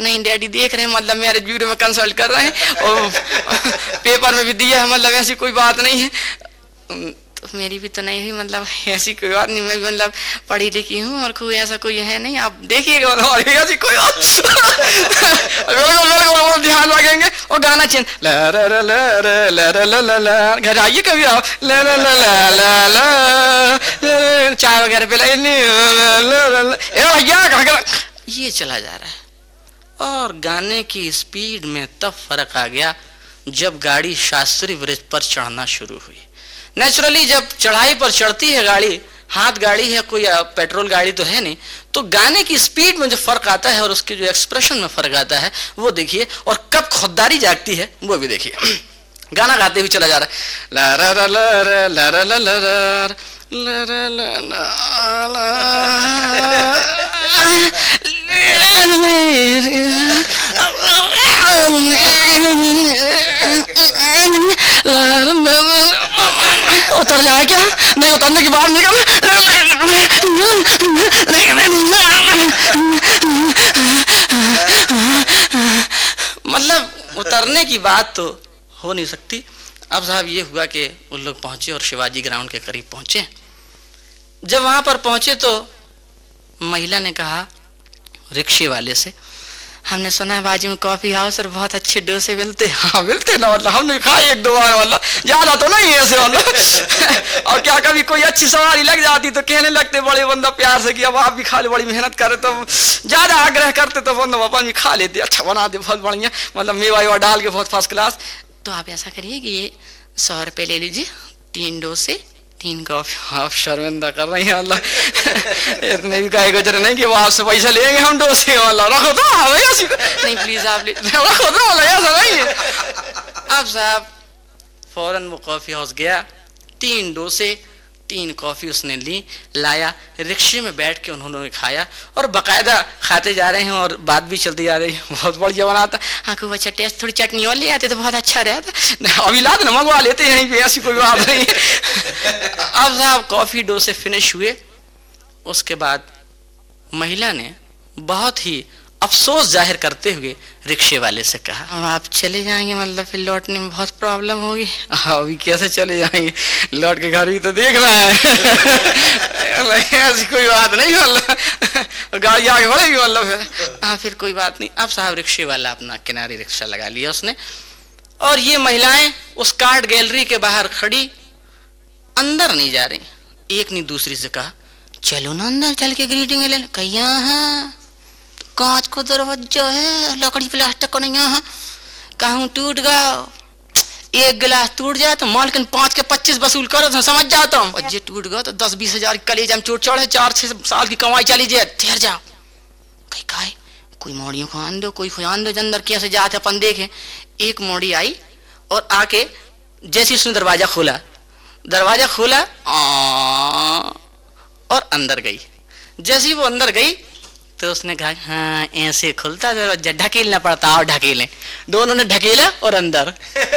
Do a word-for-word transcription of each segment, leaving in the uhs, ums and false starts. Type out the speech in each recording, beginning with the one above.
नहीं डैडी देख रहे हैं, मतलब मेरे ब्यूरो में कंसल्ट कर रहे हैं और पेपर में भी दिया है, मतलब ऐसी कोई बात नहीं है। तो मेरी भी तो नहीं हुई, मतलब ऐसी कोई बात नहीं, मैं भी मतलब पढ़ी लिखी हूँ और कोई ऐसा कोई है नहीं, आप देखिएगा ऐसी कोई बात ध्यान रखेंगे। और गाना चेंज, घर आइए कभी आप, चाय वगैरह पिलाइए, ये चला जा रहा है। और गाने की स्पीड में तब फर्क आ गया जब गाड़ी शास्त्री ब्रिज पर चढ़ना शुरू हुई। नेचुरली जब चढ़ाई पर चढ़ती है गाड़ी, हाथ गाड़ी है, कोई पेट्रोल गाड़ी तो है नहीं, तो गाने की स्पीड में जो फर्क आता है और उसके जो एक्सप्रेशन में फर्क आता है वो देखिए, और कब खुददारी जागती है वो भी देखिए। गाना गाते हुए चला जा रहा है, ला ला ला ला ला ला ला ला उतर जाए क्या? नहीं उतरने की बात नहीं कर, मतलब उतरने की बात तो हो नहीं सकती। अब साहब ये हुआ कि उन लोग पहुंचे और शिवाजी ग्राउंड के करीब पहुंचे। जब वहां पर पहुंचे तो महिला ने कहा रिक्शे वाले से, हमने सुना है बाजू में कॉफी हाउस और बहुत अच्छे डोसे मिलते। हाँ मिलते ना, मतलब हमने खाए एक दो बार, मतलब ज्यादा तो नहीं ऐसे मतलब। और क्या कभी कोई अच्छी सवारी लग जाती तो कहने लगते बड़े बंदा प्यार से कि अब आप भी खा ले, बड़ी मेहनत करे तो ज्यादा आग्रह करते तो बंदा अपन भी खा लेते, अच्छा बनाते बहुत बढ़िया, मतलब मेवा वेवा डाल के बहुत फर्स्ट क्लास। तो आप ऐसा करिए कि ये सौ रुपये ले लीजिए, तीन डोसे तीन कॉफी। आप शर्मिंदा कर रही हैं, अल्लाह इतने भी काहे गुजरे नहीं कि वो आपसे पैसा लेंगे हम डोसे वाला, रखो तो नहीं प्लीज आप ले रखो तो वाला, ऐसा नहीं है। अब साहब फौरन वो कॉफी हाउस गया, तीन डोसे तीन कॉफी उसने ली, लाया, रिक्शे में बैठ के उन्होंने खाया और बकायदा खाते जा रहे हैं और बात भी चलती जा रही है, बहुत बढ़िया बनाता। हाँ खूब अच्छा टेस्ट, थोड़ी चटनी और ले आते तो बहुत अच्छा रहता, अभी ला देना मंगवा लेते हैं, पे ऐसी कोई बात नहीं। अब साहब कॉफी डोसे फिनिश हुए। उसके बाद महिला ने बहुत ही अफसोस जाहिर करते हुए रिक्शे वाले से कहा, अब आप चले जाएंगे, मतलब फिर लौटने में बहुत प्रॉब्लम होगी। अभी कैसे चले जाएंगे, लौट के घर भी तो देखना है। ऐसी कोई बात नहीं, मतलब गाड़ी आगे बढ़ेगी, मतलब फिर हाँ फिर कोई बात नहीं। अब साहब रिक्शे वाला अपना किनारे रिक्शा लगा लिया उसने, और ये महिलाएं उस कार्ड गैलरी के बाहर खड़ी, अंदर नहीं जा रही। एक ने दूसरी से कहा, चलो ना अंदर चल के ग्रीटिंग ले लो। कहिया है कांच को दरवाजा है, लकड़ी प्लास्टिक को नहीं है, कहूँ टूट गया, एक गिलास टूट जाए तो मालकिन पांच के पच्चीस वसूल करो तो समझ जाता हूँ, और ये टूट गया तो दस बीस हजार कलेजा में चोट चढ़े, चार छह साल की कमाई चली जाए, ठहर जाओ। कहीं का कोई मोड़ियों को आन दो, कोई खुआन दो, अंदर कैसे जाते अपन देखे। एक मोड़ी आई और आके जैसे उसने दरवाजा खोला, दरवाजा खोला और अंदर गई। जैसे ही वो अंदर गई तो उसने कहा, हाँ ऐसे खुलता दरवाजा, ढकेलना पड़ता, और ढकेले। दोनों ने ढकेला और अंदर।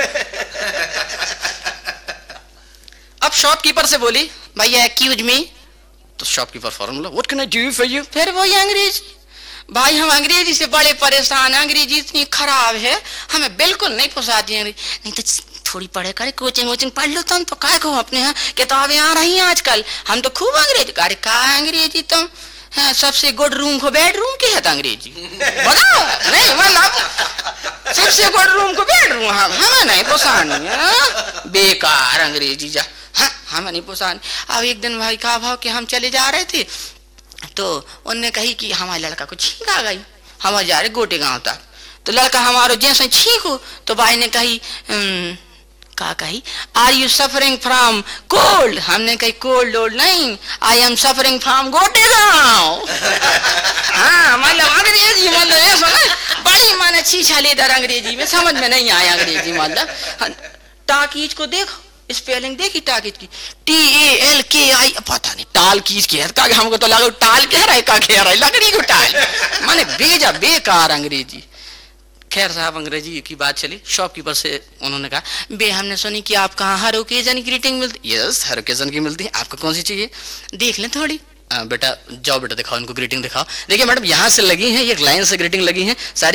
अब शॉपकीपर से बोली, भैया एक्सक्यूज मी। तो शॉपकीपर फौरन बोला, what can I do for you. फिर वही अंग्रेजी, भाई हम अंग्रेजी से बड़े परेशान हैं, अंग्रेजी इतनी खराब है हमें बिल्कुल नहीं पोसाती अंग्रेजी। नहीं तो थोड़ी पढ़े करे, कोचिंग वोचिंग पढ़ लो तुम, तो काय को अपने यहाँ किताबें आ रही हैं आजकल, हम तो खूब अंग्रेजी। अरे का अंग्रेजी तुम, हाँ, सबसे गुड रूम को बेडरूम की है अंग्रेजी, बताओ नहीं मतलब सबसे गुड रूम को बेडरूम, हम हमें नहीं पोसानी है, बेकार अंग्रेजी जा, हाँ हमें नहीं पोसानी। अब एक दिन भाई का भाव कि हम चले जा रहे थे तो उनने कही कि हमारे लड़का को छींक आ गई, हम जा रहे गोटे गांव तक, तो लड़का हमारा जैसे छींकू तो भाई ने कही का कही, are you suffering from cold. हमने कही कोल्ड ओल्ड नहीं, आई एम सफरिंग फ्रॉम गोटे गांव। हाँ मतलब अंग्रेजी मतलब ऐसा ना बड़ी माने छीछा लेदर अंग्रेजी में, समझ में नहीं आया अंग्रेजी मतलब। टाकीज को देखो, स्पेलिंग देखी टाकीज की, टी ए एल के आई, पता नहीं टाल कीज की है, हमको तो लगा टाल कह रहा है, का कह रहा है, लकड़ी को टाल, माने बेजा बेकार अंग्रेजी। खैर साहब अंग्रेजी की बात चली, शॉपकीपर से उन्होंने कहा, बे हमने सुनी कि आप कहाँ हर ओकेजन की ग्रीटिंग मिलती। यस हर ओकेजन की मिलती है, आपको कौन सी चाहिए, देख लें थोड़ी। आ, बेटा जाओ बेटा दिखाओ इनको ग्रीटिंग दिखाओ। देखिए मैडम यहाँ से लगी हैं, एक लाइन से ग्रीटिंग लगी है, सारी